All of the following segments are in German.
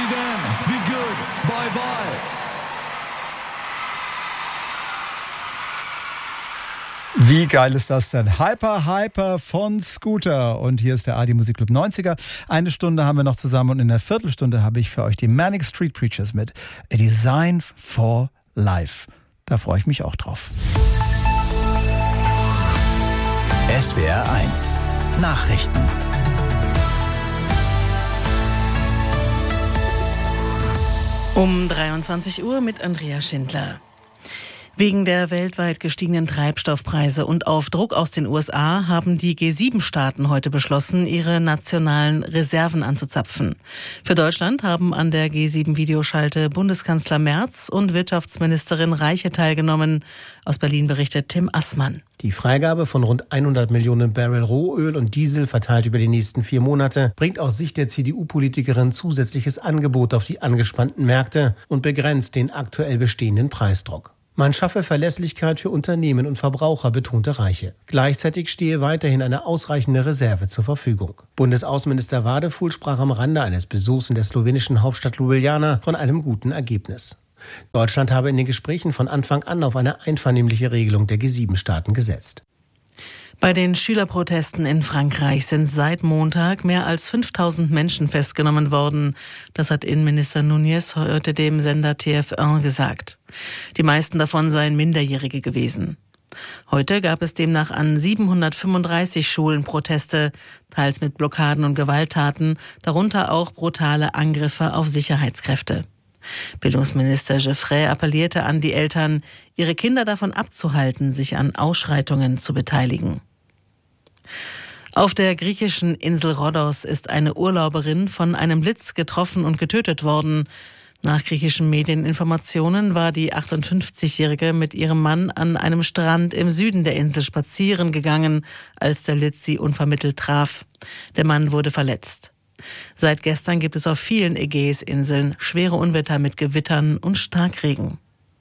then. Be good. Bye bye. Wie geil ist das denn? Hyper, Hyper von Scooter. Und hier ist der AD Musikclub 90er. Eine Stunde haben wir noch zusammen und in der Viertelstunde habe ich für euch die Manic Street Preachers mit A Design for Life. Da freue ich mich auch drauf. SWR 1 Nachrichten. Um 23 Uhr mit Andrea Schindler. Wegen der weltweit gestiegenen Treibstoffpreise und auf Druck aus den USA haben die G7-Staaten heute beschlossen, ihre nationalen Reserven anzuzapfen. Für Deutschland haben an der G7-Videoschalte Bundeskanzler Merz und Wirtschaftsministerin Reiche teilgenommen. Aus Berlin berichtet Tim Assmann. Die Freigabe von rund 100 Millionen Barrel Rohöl und Diesel verteilt über die nächsten 4 Monate bringt aus Sicht der CDU-Politikerin zusätzliches Angebot auf die angespannten Märkte und begrenzt den aktuell bestehenden Preisdruck. Man schaffe Verlässlichkeit für Unternehmen und Verbraucher, betonte Reiche. Gleichzeitig stehe weiterhin eine ausreichende Reserve zur Verfügung. Bundesaußenminister Wadefuhl sprach am Rande eines Besuchs in der slowenischen Hauptstadt Ljubljana von einem guten Ergebnis. Deutschland habe in den Gesprächen von Anfang an auf eine einvernehmliche Regelung der G7-Staaten gesetzt. Bei den Schülerprotesten in Frankreich sind seit Montag mehr als 5000 Menschen festgenommen worden. Das hat Innenminister Núñez heute dem Sender TF1 gesagt. Die meisten davon seien Minderjährige gewesen. Heute gab es demnach an 735 Schulen Proteste, teils mit Blockaden und Gewalttaten, darunter auch brutale Angriffe auf Sicherheitskräfte. Bildungsminister Giffray appellierte an die Eltern, ihre Kinder davon abzuhalten, sich an Ausschreitungen zu beteiligen. Auf der griechischen Insel Rhodos ist eine Urlauberin von einem Blitz getroffen und getötet worden. Nach griechischen Medieninformationen war die 58-Jährige mit ihrem Mann an einem Strand im Süden der Insel spazieren gegangen, als der Blitz sie unvermittelt traf. Der Mann wurde verletzt. Seit gestern gibt es auf vielen Ägäisinseln schwere Unwetter mit Gewittern und Starkregen.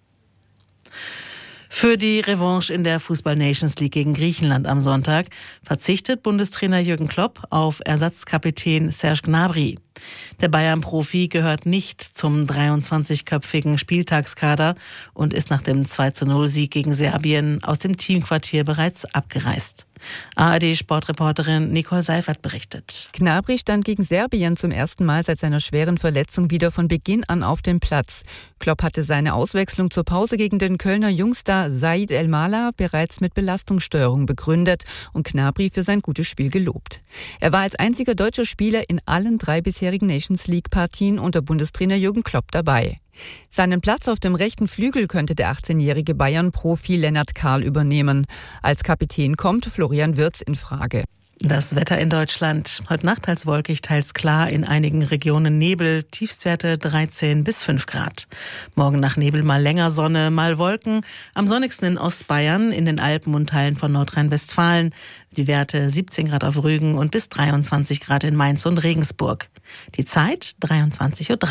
Für die Revanche in der Fußball-Nations League gegen Griechenland am Sonntag verzichtet Bundestrainer Jürgen Klopp auf Ersatzkapitän Serge Gnabry. Der Bayern-Profi gehört nicht zum 23-köpfigen Spieltagskader und ist nach dem 2:0-Sieg gegen Serbien aus dem Teamquartier bereits abgereist. ARD-Sportreporterin Nicole Seifert berichtet. Gnabry stand gegen Serbien zum ersten Mal seit seiner schweren Verletzung wieder von Beginn an auf dem Platz. Klopp hatte seine Auswechslung zur Pause gegen den Kölner Jungstar Said El-Mala bereits mit Belastungssteuerung begründet und Gnabry für sein gutes Spiel gelobt. Er war als einziger deutscher Spieler in allen 3 bisherigen Nations-League-Partien unter Bundestrainer Jürgen Klopp dabei. Seinen Platz auf dem rechten Flügel könnte der 18-jährige Bayern-Profi Lennart Kahl übernehmen. Als Kapitän kommt Florian Wirtz in Frage. Das Wetter in Deutschland. Heute Nacht teils wolkig, teils klar, in einigen Regionen Nebel, Tiefstwerte 13 bis 5 Grad. Morgen nach Nebel mal länger Sonne, mal Wolken. Am sonnigsten in Ostbayern, in den Alpen und Teilen von Nordrhein-Westfalen. Die Werte 17 Grad auf Rügen und bis 23 Grad in Mainz und Regensburg. Die Zeit 23:03 Uhr.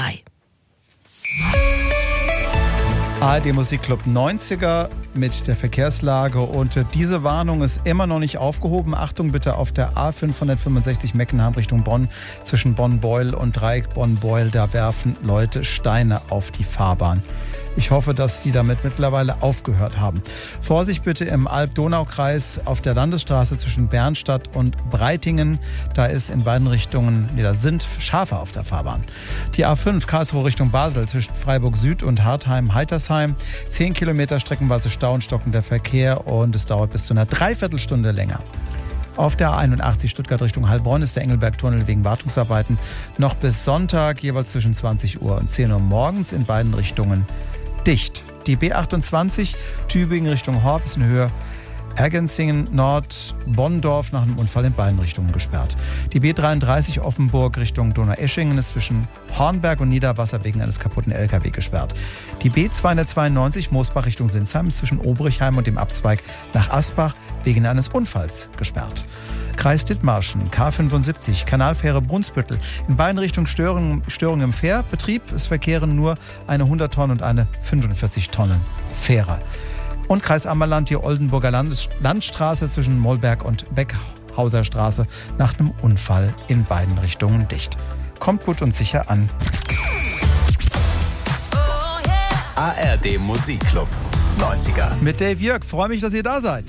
ARD Musikclub 90er mit der Verkehrslage und diese Warnung ist immer noch nicht aufgehoben. Achtung bitte auf der A565 Meckenheim Richtung Bonn zwischen Bonn-Beuel und Dreieck Bonn-Beuel. Da werfen Leute Steine auf die Fahrbahn. Ich hoffe, dass die damit mittlerweile aufgehört haben. Vorsicht bitte im Alb-Donau-Kreis auf der Landesstraße zwischen Bernstadt und Breitingen. Da ist in beiden Richtungen, da sind Schafe auf der Fahrbahn. Die A5 Karlsruhe Richtung Basel zwischen Freiburg Süd und Hartheim-Heitersheim. 10 Kilometer streckenweise Stau und stockender Verkehr und es dauert bis zu einer Dreiviertelstunde länger. Auf der A81 Stuttgart Richtung Heilbronn ist der Engelberg-Tunnel wegen Wartungsarbeiten noch bis Sonntag jeweils zwischen 20 Uhr und 10 Uhr morgens in beiden Richtungen dicht. Die B28 Tübingen Richtung Horb ist in Höhe Ergenzingen Nord Bonndorf nach einem Unfall in beiden Richtungen gesperrt. Die B33 Offenburg Richtung Donaueschingen ist zwischen Hornberg und Niederwasser wegen eines kaputten LKW gesperrt. Die B292 Moosbach Richtung Sinsheim ist zwischen Obrichheim und dem Abzweig nach Asbach wegen eines Unfalls gesperrt. Kreis Dithmarschen, K75, Kanalfähre Brunsbüttel. In beiden Richtungen Störungen im Fährbetrieb. Es verkehren nur eine 100 Tonnen und eine 45 Tonnen Fähre. Und Kreis Ammerland, die Oldenburger Landstraße zwischen Mollberg und Beckhauser Straße nach einem Unfall in beiden Richtungen dicht. Kommt gut und sicher an. ARD Musikclub 90er. Mit Dave Jörg. Freue mich, dass ihr da seid.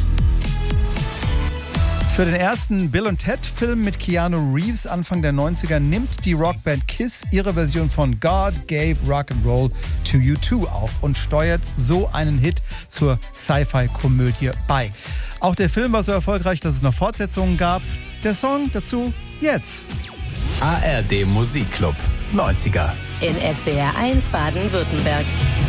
Für den ersten Bill und Ted-Film mit Keanu Reeves Anfang der 90er nimmt die Rockband Kiss ihre Version von God Gave Rock'n'Roll to You Too auf und steuert so einen Hit zur Sci-Fi-Komödie bei. Auch der Film war so erfolgreich, dass es noch Fortsetzungen gab. Der Song dazu jetzt. ARD Musikclub 90er. In SWR 1 Baden-Württemberg.